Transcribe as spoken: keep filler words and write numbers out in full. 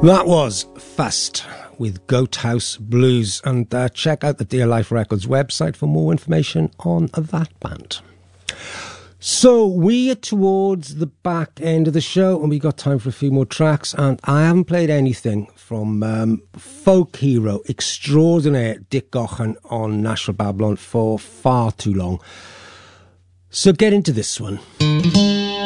That was Fast with Goat House Blues, and uh, check out the Dear Life Records website for more information on that band. So we are towards the back end of the show, and we got time for a few more tracks, and I haven't played anything from um, folk hero extraordinaire Dick Gaughan on Nashville Babylon for far too long. So get into this one.